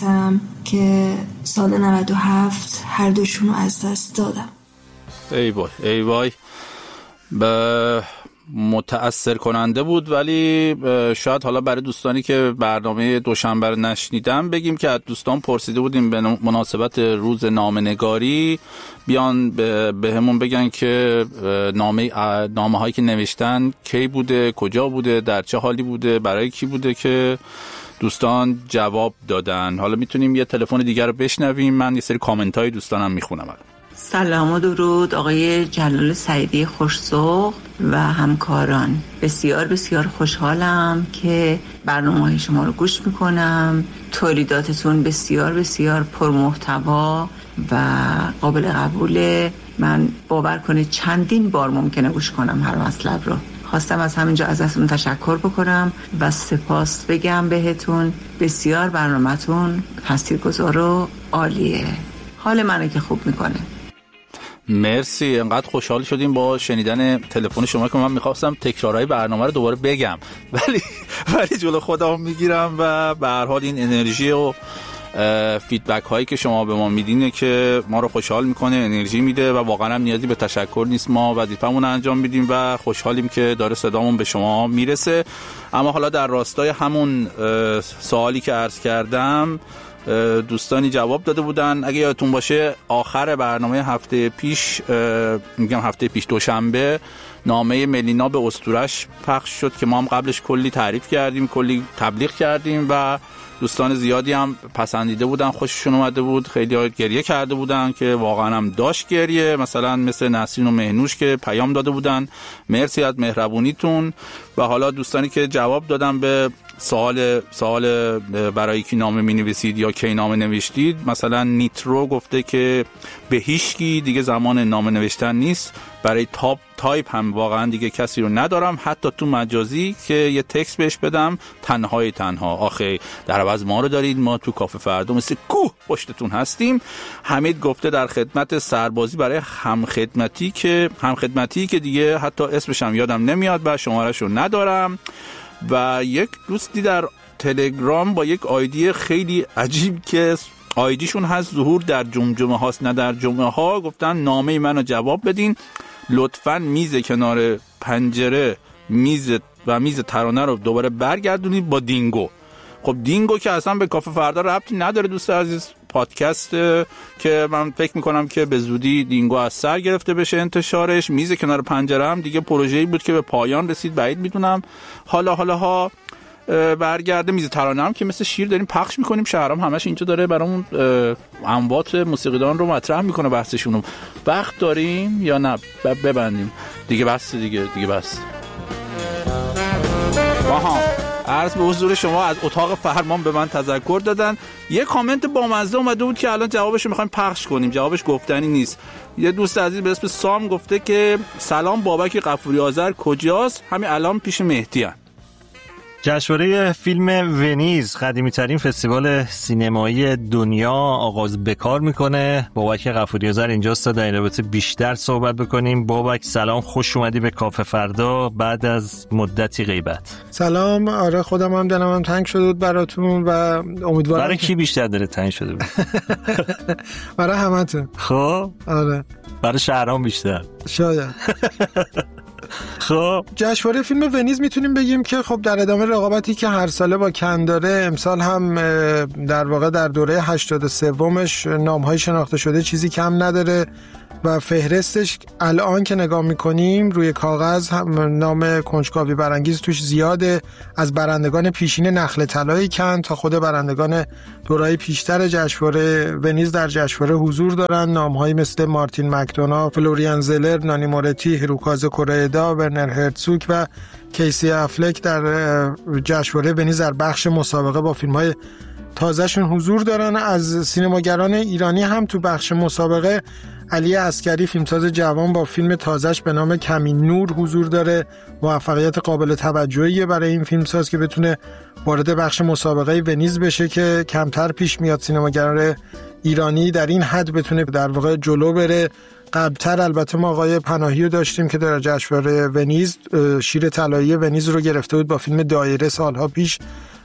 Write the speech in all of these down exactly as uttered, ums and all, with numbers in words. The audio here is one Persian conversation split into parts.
هستم که سال نود و هفت هر دوشون رو از دست دادم. ای وای ای وای، به متأثر کننده بود. ولی شاید حالا برای دوستانی که برنامه دوشنبه رو نشنیدن بگیم که از دوستان پرسیده بودیم به مناسبت روز نامه‌نگاری بیان به همون بگن که نامه نامه هایی که نوشتن کی بوده، کجا بوده، در چه حالی بوده، برای کی بوده که دوستان جواب دادن. حالا میتونیم یه تلفن دیگر رو بشنویم، من یه سری کامنت های دوستانم میخونم. سلام و درود آقای جلال سعیدی خوش‌ذوق و همکاران. بسیار بسیار خوشحالم که برنامه‌های شما رو گوش میکنم. تولیداتتون بسیار بسیار پرمحتوا و قابل قبوله. من باور کنید چندین بار ممکنه گوش کنم هر مطلب رو. خواستم از همینجا ازتون تشکر بکنم و سپاس بگم بهتون. بسیار برنامه‌تون تاثیرگذار و عالیه، حال منو که خوب میکنه. مرسی، انقدر خوشحال شدیم با شنیدن تلفن شما که من میخواستم تکرارهای برنامه رو دوباره بگم ولی ولی جلو خودم میگیرم و به هر حال این انرژی و فیدبک هایی که شما به ما میدینه که ما رو خوشحال میکنه، انرژی میده و واقعا هم نیازی به تشکر نیست. ما وظیفمون انجام میدیم و خوشحالیم که داره صدامون به شما میرسه. اما حالا در راستای همون سوالی که عرض کردم دوستانی جواب داده بودن. اگه یادتون باشه آخر برنامه هفته پیش، میگم هفته پیش دوشنبه، نامه ملینا به اسطورش پخش شد که ما هم قبلش کلی تعریف کردیم، کلی تبلیغ کردیم و دوستان زیادی هم پسندیده بودن، خوششون اومده بود. خیلی ها گریه کرده بودن که واقعا هم داشت گریه، مثلا مثل نسرین و مهنوش که پیام داده بودن مرسی از مهربونیتون. و حالا دوستانی که جواب دادن به سوال سوال برای کی نامه می نویسید یا کی نامه نوشتید، مثلا نیترو گفته که به هیچکی دیگه زمان نامه نوشتن نیست، برای تاپ تایپ هم واقعا دیگه کسی رو ندارم، حتی تو مجازی که یه تکست بهش بدم تنهای تنها. آخه در عوض ما رو دارید، ما تو کافه فردا مثل کوه پشتتون هستیم. حمید گفته در خدمت سربازی برای همخدمتی که همخدمتی که دیگه حتی اسمش هم یادم نمیاد و شماره‌ش رو ندارم. و یک دوستی در تلگرام با یک آیدی خیلی عجیب که آیدیشون هست ظهور در جمجمه هاست نه در جمعه ها، گفتن نامه منو جواب بدین، لطفاً میز کنار پنجره میز و میز ترانه رو دوباره برگردونید با دینگو. خب دینگو که اصلا به کافه فردا ربطی نداره دوست عزیز، پادکست که من فکر میکنم که به زودی دینگو از سر گرفته بشه انتشارش. میز کنار پنجره هم دیگه پروژه‌ای بود که به پایان رسید، بعید میدونم حالا حالا ها برگرده. میز ترانه هم که مثل شیر داریم پخش میکنیم، شهرام همش اینجا داره برامون اموات موسیقیدان رو مطرح میکنه بحثشون. وقت داریم یا نه ببندیم دیگه؟ بس دیگه دیگه بس. آها، عرض به حضور شما از اتاق فرمان به من تذکر دادن. یه کامنت بامزه اومده بود که الان جوابش رو میخوایم پخش کنیم، جوابش گفتنی نیست. یه دوست عزیز به اسم سام گفته که سلام بابک غفوری آذر کجاست؟ همین الان پیش مهدی هست. جشنواره فیلم ونیز، قدیمی ترین فستیوال سینمایی دنیا، آغاز بکار میکنه. بابک غفوری آذر اینجاست تا در این رابطه بیشتر صحبت بکنیم. بابک سلام، خوش اومدی به کافه فردا بعد از مدتی غیبت. سلام. آره خودم هم دلم هم تنگ شده بود براتون و امیدوارم. برای کی بیشتر داره تنگ شده بود؟ برای همتون. خب آره برای شهرام بیشتر شاید. خب جشنواره فیلم ونیز میتونیم بگیم که خب در ادامه رقابتی که هر ساله با کن داره، امسال هم در واقع در دوره هشتاد و سومش نام‌های شناخته شده چیزی کم نداره و فهرستش الان که نگاه میکنیم روی کاغذ هم نام کنجکاوی برانگیز توش زیاده، از برندگان پیشین نخل طلای کن تا خود برندگان دوره‌های پیشتر جشنواره ونیز در جشنواره حضور دارن. نام‌هایی مثل مارتین مکدونا، فلوریان زلر، نانی مورتی، هیروکازه کورئدا، ورنر هرتزوگ و کیسی افلک در جشنواره ونیز در بخش مسابقه با فیلم‌های تازه‌شون حضور دارن. از سینماگران ایرانی هم تو بخش مسابقه علی عسکری فیلمساز جوان با فیلم تازه‌اش به نام کمین نور حضور داره. موفقیت قابل توجهیه برای این فیلمساز که بتونه وارد بخش مسابقه ونیز بشه که کمتر پیش میاد سینماگران ایرانی در این حد بتونه در واقع جلو بره. قبلتر البته ما آقای پناهی رو داشتیم که در جشنواره ونیز شیر طلایی ونیز رو گرفته بود با فیلم دایره سالها پیش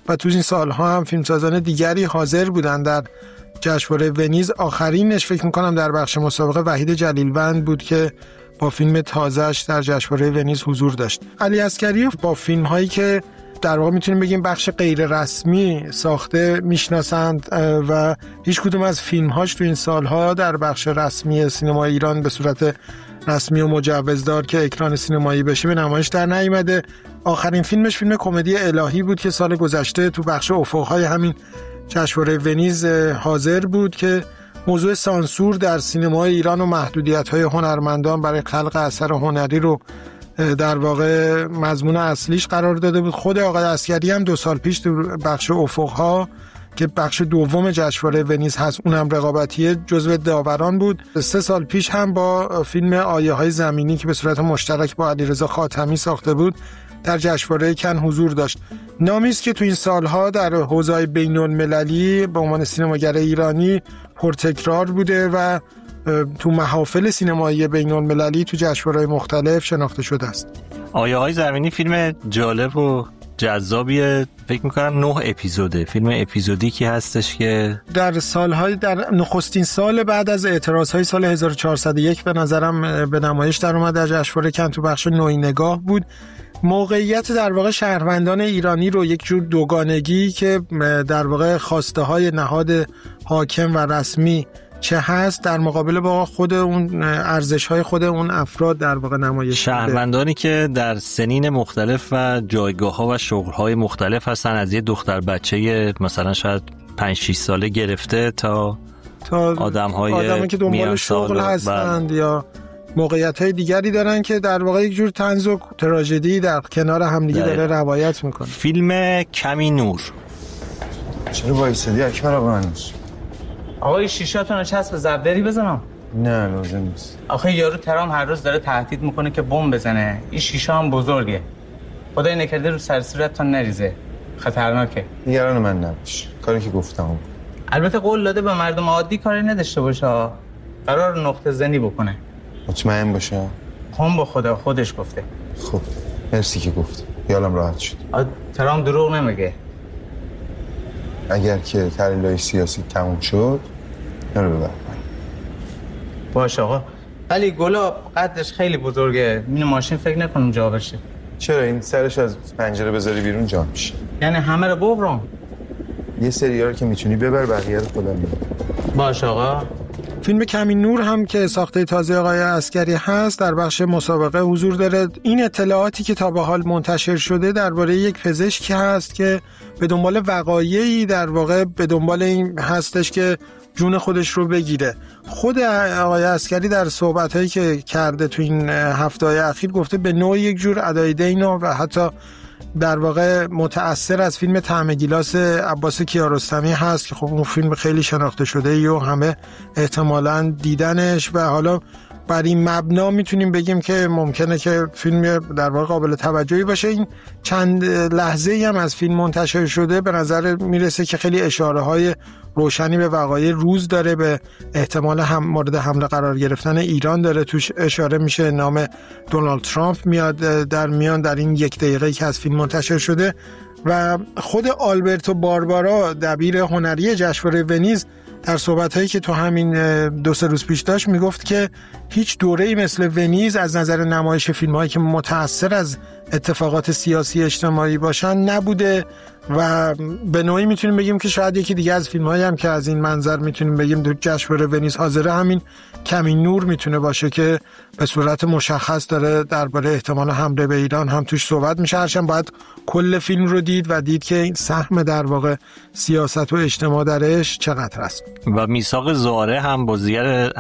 و تو این سالها هم فیلمسازان دیگری حاضر بودن در جشنواره ونیز. آخرینش فکر میکنم در بخش مسابقه وحید جلیلوند بود که با فیلم تازه‌اش در جشنواره ونیز حضور داشت. علی عسگری با فیلم هایی که در واقع میتونیم بگیم بخش غیر رسمی ساخته میشناسند و هیچ کدوم از فیلم هاش تو این سالها در بخش رسمی سینما ایران به صورت رسمی و مجوزدار که اکران سینمایی بشه به نمایش در نیامده. آخرین فیلمش فیلم کمدی الهی بود که سال گذشته تو بخش افق‌های همین جشنواره ونیز حاضر بود که موضوع سانسور در سینمای ایران و محدودیت‌های هنرمندان برای خلق اثر هنری رو در واقع مضمون اصلیش قرار داده بود. خود آقای عسگری هم دو سال پیش تو بخش افق‌ها که بخش دوم جشنواره ونیز هست اونم رقابتیه جزو داوران بود. سه سال پیش هم با فیلم آیه‌های زمینی که به صورت مشترک با علیرضا خاتمی ساخته بود در جشنواره کن حضور داشت. نامی است که تو این سالها در حوزه‌های بین‌المللی به عنوان سینماگر ایرانی پرتکرار بوده و تو محافل سینمایی بین‌المللی تو جشنواره‌های مختلف شناخته شده است. آیه‌های زمینی فیلم جالب و جذابیه، فکر میکنم نه اپیزوده، فیلم اپیزودیکی هستش که در سالهای در نخستین سال بعد از اعتراضهای سال هزار و چهارصد و یک به نظرم به نمایش در اومد در جشنواره کن تو بخش نوعی نگاه بود. موقعیت در واقع شهروندان ایرانی رو یک جور دوگانگی که در واقع خواسته های نهاد حاکم و رسمی چه هست در مقابل با خود اون ارزش‌های خود اون افراد در واقع نمایش شهروندانی که در سنین مختلف و جایگاه‌ها و شغل‌های مختلف هستن، از یه دختر بچه مثلا شاید پنج شش ساله گرفته تا تا آدم‌های آدمی که دنبال شغل هستند یا موقعیت‌های دیگری دارن که در واقع یک جور طنز و تراژدی در کنار همدیگه داره روایت میکنه. فیلم کمی نور. چرا وایسادی اکبر آقا؟ هنوز آقای شیشاتون رو چسب زبدری بزنم؟ نه لازم نیست. آخه یارو ترام هر روز داره تهدید میکنه که بمب بزنه. این شیشه هم بزرگه، خدای نکرده رو سر صورتتون نریزه، خطرناکه. نگران من نباش، کاری که گفتم. البته قول داده به مردم عادی کاری نداشته باشه، قرار نقطه زنی بکنه. مطمئن باشه؟ هم با خدا خودش گفته. خب مرسی که گفت، خیالم راحت شد. ترام دروغ نمیگه. اگر که تحلیل‌های سیاسی تموم شد نرو ببر. باشه آقا، ولی گلاب قدش خیلی بزرگه، این ماشین فکر نکنم جا بشه. چرا؟ این سرش از پنجره بذاری بیرون جا میشه. یعنی همه رو ببرم؟ یه سری‌ها رو که میتونی ببر، بقیه رو خودم میبرم. باشه آقا. فیلم کمی نور هم که ساخته تازه آقای عسگری هست در بخش مسابقه حضور داره. این اطلاعاتی که تا به حال منتشر شده درباره یک پزشکی هست که به دنبال وقایعی در واقع به دنبال این هستش که جون خودش رو بگیره. خود آقای عسگری در صحبت‌هایی که کرده تو این هفته‌های اخیر گفته به نوعی یک جور ادای دین و حتی در واقع متأثر از فیلم طعم گیلاس عباس کیارستمی هست که خب اون فیلم خیلی شناخته شده و همه احتمالاً دیدنش و حالا بر این مبنا میتونیم بگیم که ممکنه که فیلم در واقع قابل توجهی باشه. این چند لحظه‌ای هم از فیلم منتشر شده به نظر میرسه که خیلی اشاره های روشنی به وقایع روز داره، به احتمال هم مورد حمله قرار گرفتن ایران داره توش اشاره میشه، نام دونالد ترامپ میاد در میان در این یک دقیقه‌ای که از فیلم منتشر شده. و خود آلبرتو باربارا دبیر هنری جشنواره ونیز در صحبت‌هایی که تو همین دو سه روز پیش داشت میگفت که هیچ دوره‌ای مثل ونیز از نظر نمایش فیلم‌هایی که متأثر از اتفاقات سیاسی اجتماعی باشن نبوده و به نوعی میتونیم بگیم که شاید یکی دیگه از فیلم‌هایی هم که از این منظر میتونیم بگیم تو جشنواره ونیز حاضره همین کمی نور میتونه باشه که به صورت مشخص داره درباره احتمال حمله به ایران هم توش صحبت میشه. هرچند باید کل فیلم رو دید و دید که این سهم در واقع سیاست و اجتماع درش چقدر است. و میثاق زاره هم بازیگر